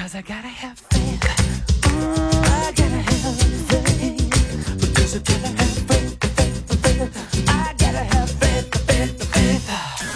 'Cause I gotta have faith. I gotta have faith. Because I gotta have faith. I gotta have faith.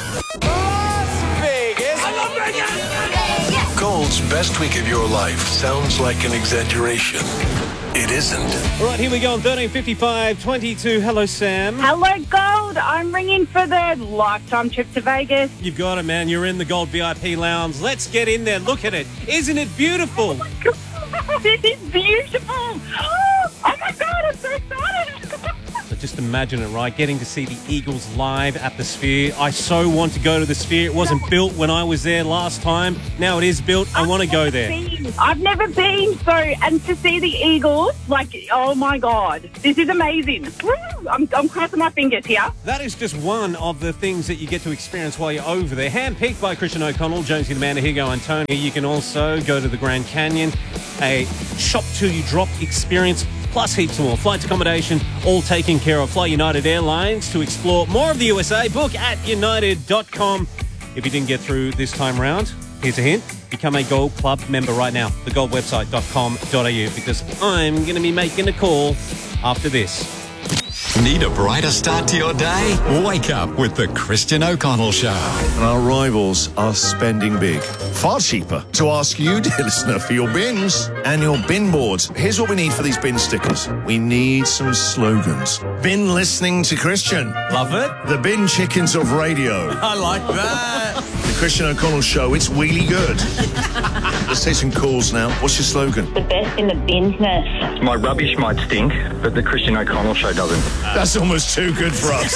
Las Vegas. I love Vegas. Gold's best week of your life sounds like an exaggeration. It isn't. All right, here we go on 13:55:22. Hello, Sam. Hello, Gold. I'm ringing for the lifetime trip to Vegas. You've got it, man. You're in the Gold VIP Lounge. Let's get in there. Look at it. Isn't it beautiful? Oh, my God. It is beautiful. Oh, my God. I'm so excited. So just imagine it, right? Getting to see the Eagles live at the Sphere. I so want to go to the Sphere. It wasn't built when I was there last time. Now it is built. I want to go there. I've never been, and to see the Eagles, oh my God, this is amazing. Woo! I'm crossing my fingers here. That is just one of the things that you get to experience while you're over there. Handpicked by Christian O'Connell, Jonesy, Amanda, Higo, and Tony. You can also go to the Grand Canyon, a shop till you drop experience, plus heaps more. Flights, accommodation, all taken care of. Fly United Airlines. To explore more of the USA, book at united.com. If you didn't get through this time round, here's a hint. Become a Gold Club member right now. thegoldwebsite.com.au, because I'm going to be making a call after this. Need a brighter start to your day? Wake up with the Christian O'Connell Show. And our rivals are spending big. Far cheaper to ask you, dear listener, for your bins and your bin boards. Here's what we need for these bin stickers. We need some slogans. Bin listening to Christian. Love it. The bin chickens of radio. I like that. The Christian O'Connell Show, it's really good. Let's take some calls now. What's your slogan? The best in the business. My rubbish might stink, but the Christian O'Connell Show doesn't. That's almost too good for us.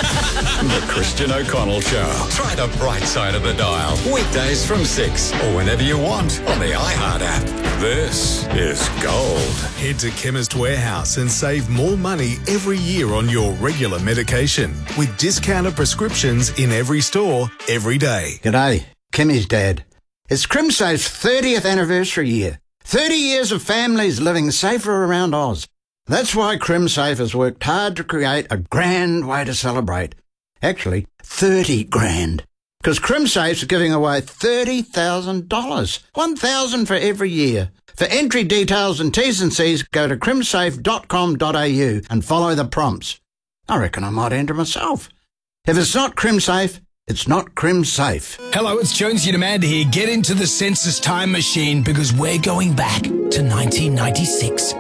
The Christian O'Connell Show. Try the bright side of the dial. Weekdays from 6 or whenever you want on the iHeart app. This is Gold. Head to Chemist Warehouse and save more money every year on your regular medication with discounted prescriptions in every store, every day. G'day, Kimmy's dad. It's CrimSafe's 30th anniversary year. 30 years of families living safer around Oz. That's why CrimSafe has worked hard to create a grand way to celebrate. Actually, 30 grand. Because CrimSafe's giving away $30,000. $1,000 for every year. For entry details and T's and C's, go to crimsafe.com.au and follow the prompts. I reckon I might enter myself. If it's not CrimSafe, it's not CrimSafe. Hello, it's Jonesy and Amanda here. Get into the census time machine because we're going back to 1996.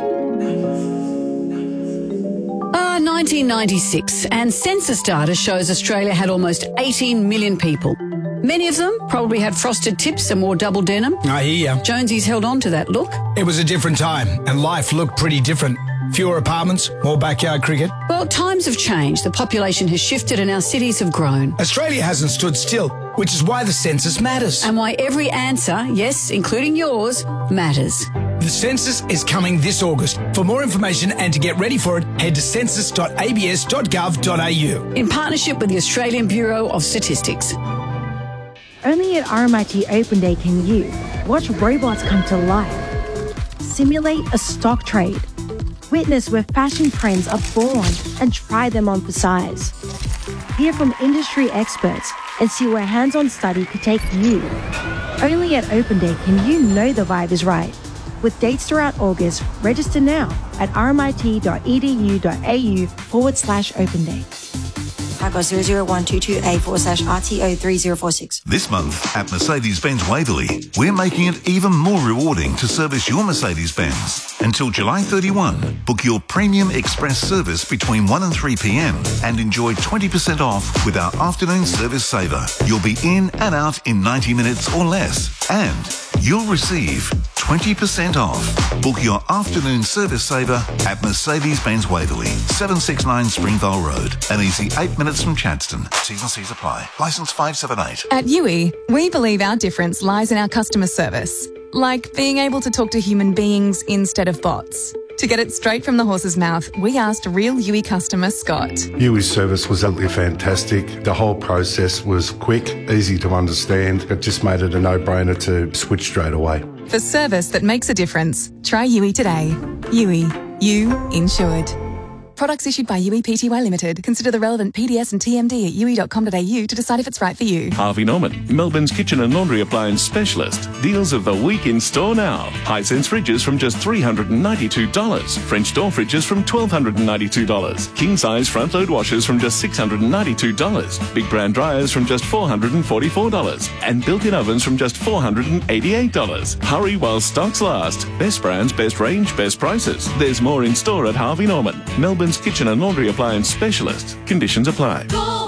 1996, and census data shows Australia had almost 18 million people. Many of them probably had frosted tips and wore double denim. I hear ya. Jonesy's held on to that look. It was a different time, and life looked pretty different. Fewer apartments, more backyard cricket. Well, times have changed. The population has shifted and our cities have grown. Australia hasn't stood still, which is why the census matters. And why every answer, yes, including yours, matters. The census is coming this August. For more information and to get ready for it, head to census.abs.gov.au. In partnership with the Australian Bureau of Statistics. Only at RMIT Open Day can you watch robots come to life, simulate a stock trade, witness where fashion trends are born and try them on for size, hear from industry experts and see where hands-on study could take you. Only at Open Day can you know the vibe is right. With dates throughout August, register now at rmit.edu.au/Open Day. Taco 00122A/RTO3046. This month at Mercedes-Benz Waverley, we're making it even more rewarding to service your Mercedes-Benz. Until July 31, book your Premium Express service between 1 and 3 p.m. and enjoy 20% off with our afternoon service saver. You'll be in and out in 90 minutes or less, and you'll receive 20% off. Book your afternoon service saver at Mercedes-Benz Waverley, 769 Springvale Road. An easy 8 minutes from Chadstone. T's and C's apply. Licence 578. At UE, we believe our difference lies in our customer service. Like being able to talk to human beings instead of bots. To get it straight from the horse's mouth, we asked real UE customer Scott. UE's service was absolutely fantastic. The whole process was quick, easy to understand. It just made it a no-brainer to switch straight away. For service that makes a difference, try UE today. UE, you insured. Products issued by UE Pty Limited. Consider the relevant PDS and TMD at UE.com.au to decide if it's right for you. Harvey Norman, Melbourne's kitchen and laundry appliance specialist. Deals of the week in store now. Hisense fridges from just $392. French door fridges from $1,292. King size front load washers from just $692. Big brand dryers from just $444. And built-in ovens from just $488. Hurry while stocks last. Best brands, best range, best prices. There's more in store at Harvey Norman, Melbourne's kitchen and laundry appliance specialist. Conditions apply.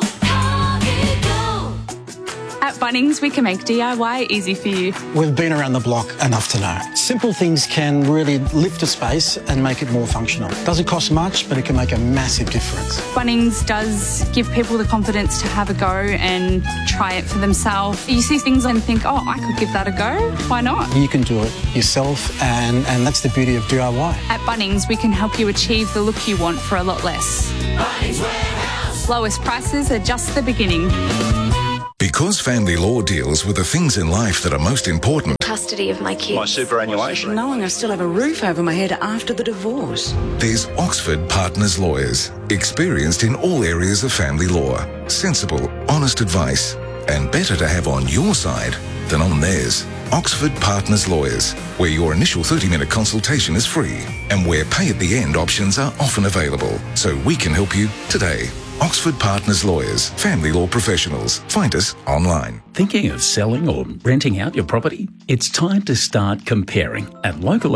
At Bunnings, we can make DIY easy for you. We've been around the block enough to know. Simple things can really lift a space and make it more functional. Doesn't cost much, but it can make a massive difference. Bunnings does give people the confidence to have a go and try it for themselves. You see things and think, oh, I could give that a go. Why not? You can do it yourself, and that's the beauty of DIY. At Bunnings, we can help you achieve the look you want for a lot less. Bunnings Warehouse. Lowest prices are just the beginning. Because family law deals with the things in life that are most important. Custody of my kids. My superannuation. Knowing I still have a roof over my head after the divorce. There's Oxford Partners Lawyers, experienced in all areas of family law. Sensible, honest advice, and better to have on your side than on theirs. Oxford Partners Lawyers, where your initial 30-minute consultation is free and where pay at the end options are often available. So we can help you today. Oxford Partners Lawyers, family law professionals. Find us online. Thinking of selling or renting out your property? It's time to start comparing. At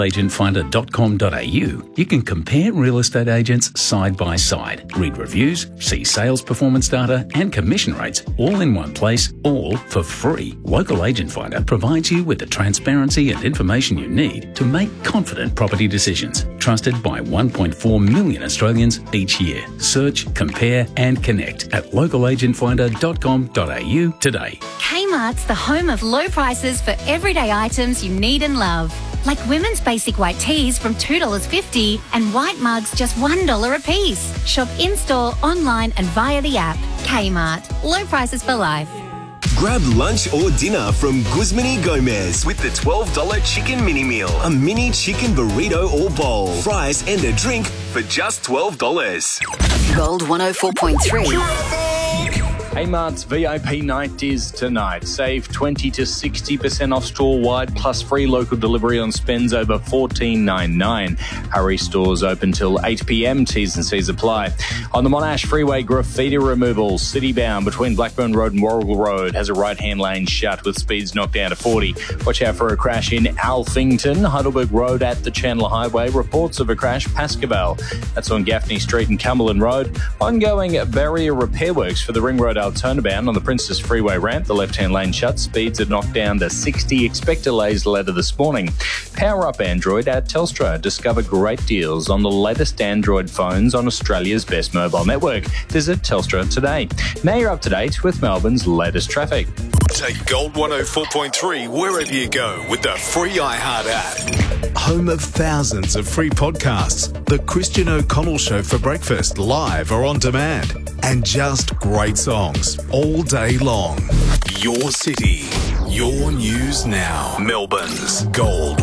localagentfinder.com.au, you can compare real estate agents side by side, read reviews, see sales performance data and commission rates all in one place, all for free. Local Agent Finder provides you with the transparency and information you need to make confident property decisions. Trusted by 1.4 million Australians each year. Search, compare and connect at localagentfinder.com.au today. Kmart's the home of low prices for everyday items you need and love. Like women's basic white tees from $2.50 and white mugs just $1 a piece. Shop in-store, online and via the app. Kmart. Low prices for life. Grab lunch or dinner from Guzman y Gomez with the $12 chicken mini meal. A mini chicken burrito or bowl, fries and a drink for just $12. Gold 104.3. Kmart's VIP night is tonight. Save 20 to 60% off store-wide plus free local delivery on spends over $14.99. Hurry, stores open till 8 p.m. T's and C's apply. On the Monash Freeway, graffiti removal. City-bound between Blackburn Road and Warrigal Road has a right-hand lane shut with speeds knocked down to 40. Watch out for a crash in Alphington. Heidelberg Road at the Chandler Highway. Reports of a crash, Pascoval. That's on Gaffney Street and Cumberland Road. Ongoing barrier repair works for the Ring Road turnabout on the Princess Freeway ramp. The left-hand lane shut. Speeds are knocked down to 60. Expect delays later this morning. Power up Android at Telstra. Discover great deals on the latest Android phones on Australia's best mobile network. Visit Telstra today. Now you're up to date with Melbourne's latest traffic. Take Gold 104.3 wherever you go with the free iHeart app. Home of thousands of free podcasts. The Christian O'Connell Show for breakfast, live or on demand. And just great songs all day long. Your city, your news now. Melbourne's Gold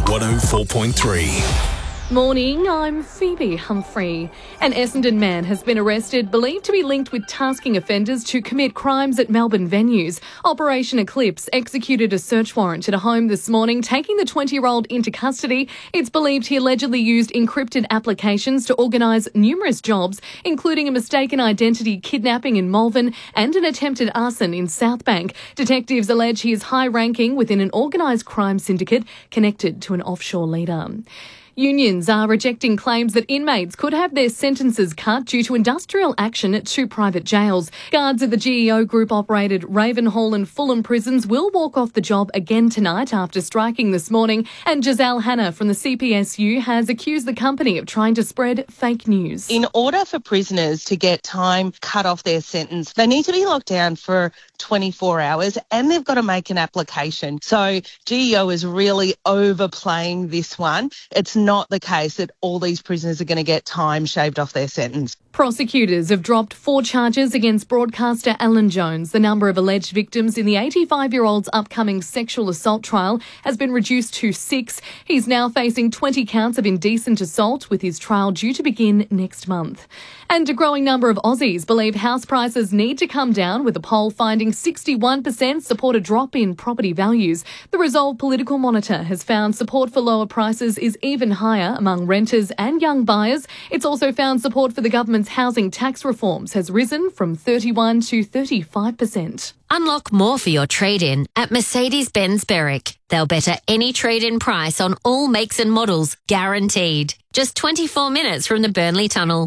104.3. Morning, I'm Phoebe Humphrey. An Essendon man has been arrested, believed to be linked with tasking offenders to commit crimes at Melbourne venues. Operation Eclipse executed a search warrant at a home this morning, taking the 20-year-old into custody. It's believed he allegedly used encrypted applications to organise numerous jobs, including a mistaken identity kidnapping in Malvern and an attempted arson in Southbank. Detectives allege he is high-ranking within an organised crime syndicate connected to an offshore leader. Unions are rejecting claims that inmates could have their sentences cut due to industrial action at two private jails. Guards at the GEO Group-operated Ravenhall and Fulham prisons will walk off the job again tonight after striking this morning. And Giselle Hanna from the CPSU has accused the company of trying to spread fake news. In order for prisoners to get time cut off their sentence, they need to be locked down for 24 hours and they've got to make an application. So GEO is really overplaying this one. It's not the case that all these prisoners are going to get time shaved off their sentence. Prosecutors have dropped 4 charges against broadcaster Alan Jones. The number of alleged victims in the 85-year-old's upcoming sexual assault trial has been reduced to 6. He's now facing 20 counts of indecent assault, with his trial due to begin next month. And a growing number of Aussies believe house prices need to come down, with a poll finding 61% support a drop in property values. The Resolve Political Monitor has found support for lower prices is even higher among renters and young buyers. It's also found support for the government's housing tax reforms has risen from 31 to 35%. Unlock more for your trade-in at Mercedes-Benz Berwick. They'll better any trade-in price on all makes and models, guaranteed. Just 24 minutes from the Burnley Tunnel.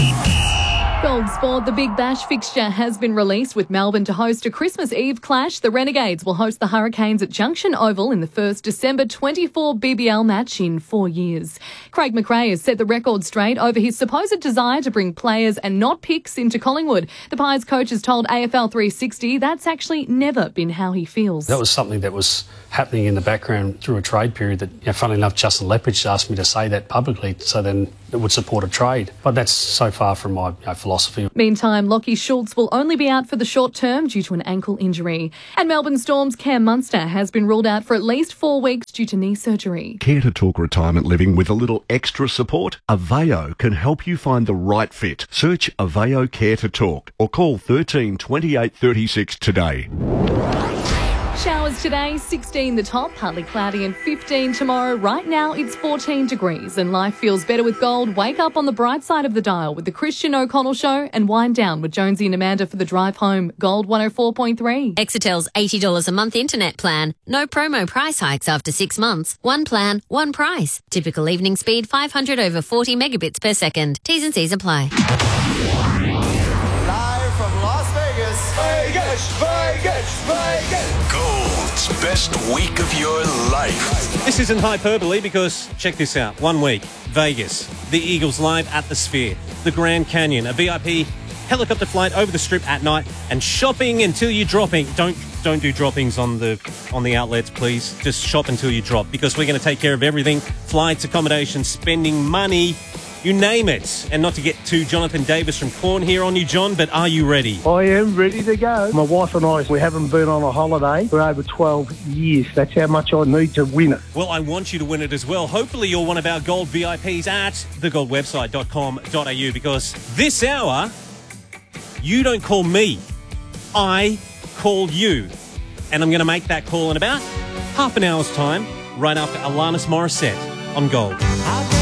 Gold Sport, the Big Bash fixture has been released, with Melbourne to host a Christmas Eve clash. The Renegades will host the Hurricanes at Junction Oval in the first December 24 BBL match in 4 years. Craig McRae has set the record straight over his supposed desire to bring players and not picks into Collingwood. The Pies coach has told AFL 360 that's actually never been how he feels. That was something that was happening in the background through a trade period that, funnily enough, Justin Leppich asked me to say that publicly, so then it would support a trade. But that's so far from my philosophy. Meantime, Lachie Schultz will only be out for the short term due to an ankle injury. And Melbourne Storm's Cam Munster has been ruled out for at least 4 weeks due to knee surgery. Care to talk retirement living with a little extra support? Aveo can help you find the right fit. Search Aveo Care to Talk or call 13 28 36 today. Showers today, 16 the top, partly cloudy, and 15 tomorrow. Right now it's 14 degrees and life feels better with gold. Wake up on the bright side of the dial with the Christian O'Connell Show and wind down with Jonesy and Amanda for the drive home. Gold 104.3. Exetel's $80 a month internet plan. No promo price hikes after 6 months. One plan, one price. Typical evening speed 500 over 40 megabits per second. T's and C's apply. Live from Las Vegas. Vegas. Gold's best week of your life. This isn't hyperbole because, check this out, 1 week, Vegas, the Eagles live at the Sphere, the Grand Canyon, a VIP helicopter flight over the Strip at night, and shopping until you're dropping. Don't do droppings on the outlets, please. Just shop until you drop, because we're going to take care of everything. Flights, accommodation, spending money, you name it. And not to get too Jonathan Davis from Corn here on you, John, but are you ready? I am ready to go. My wife and I, we haven't been on a holiday for over 12 years. That's how much I need to win it. Well, I want you to win it as well. Hopefully you're one of our Gold VIPs at thegoldwebsite.com.au, because this hour, you don't call me. I call you. And I'm going to make that call in about half an hour's time, right after Alanis Morissette on Gold.